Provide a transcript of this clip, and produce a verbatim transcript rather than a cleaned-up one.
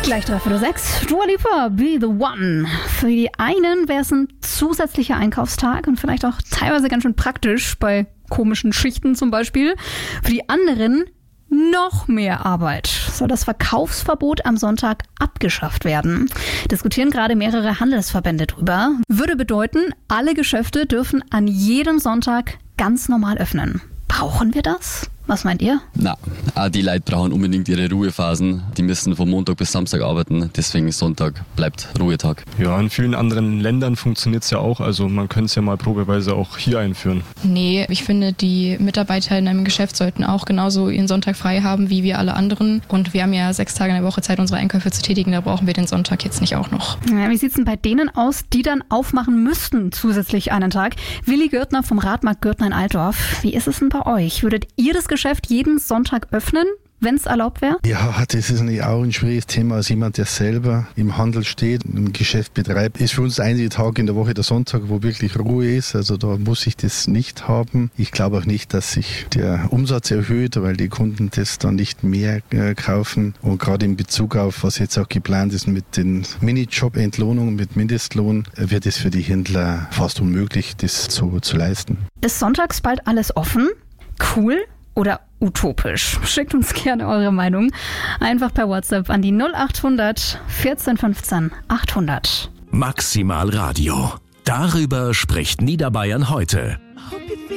Gleich drei Viertel sechs. Dua Lipa, Be the One. Für die einen wäre es ein zusätzlicher Einkaufstag und vielleicht auch teilweise ganz schön praktisch bei komischen Schichten zum Beispiel. Für die anderen noch mehr Arbeit. Soll das Verkaufsverbot am Sonntag abgeschafft werden? Diskutieren gerade mehrere Handelsverbände drüber. Würde bedeuten, alle Geschäfte dürfen an jedem Sonntag ganz normal öffnen. Brauchen wir das? Was meint ihr? Na, auch die Leute brauchen unbedingt ihre Ruhephasen. Die müssen von Montag bis Samstag arbeiten. Deswegen Sonntag bleibt Ruhetag. Ja, in vielen anderen Ländern funktioniert es ja auch. Also man könnte es ja mal probeweise auch hier einführen. Nee, ich finde, die Mitarbeiter in einem Geschäft sollten auch genauso ihren Sonntag frei haben wie wir alle anderen. Und wir haben ja sechs Tage in der Woche Zeit, unsere Einkäufe zu tätigen. Da brauchen wir den Sonntag jetzt nicht auch noch. Ja, wie sieht es denn bei denen aus, die dann aufmachen müssten zusätzlich einen Tag? Willi Gürtner vom Radmarkt Gürtner in Altdorf. Wie ist es denn bei euch? Würdet ihr das Geschäft jeden Sonntag öffnen, wenn es erlaubt wäre? Ja, das ist natürlich auch ein schwieriges Thema. Als jemand, der selber im Handel steht, ein Geschäft betreibt, ist für uns der einzige Tag in der Woche der Sonntag, wo wirklich Ruhe ist. Also da muss ich das nicht haben. Ich glaube auch nicht, dass sich der Umsatz erhöht, weil die Kunden das dann nicht mehr äh, kaufen. Und gerade in Bezug auf, was jetzt auch geplant ist mit den Minijob-Entlohnungen, mit Mindestlohn, äh, wird es für die Händler fast unmöglich, das so zu leisten. Ist sonntags bald alles offen? Cool oder utopisch? Schickt uns gerne eure Meinung. Einfach per WhatsApp an die null acht hundert vierzehn fünfzehn achthundert. Maximal Radio. Darüber spricht Niederbayern heute.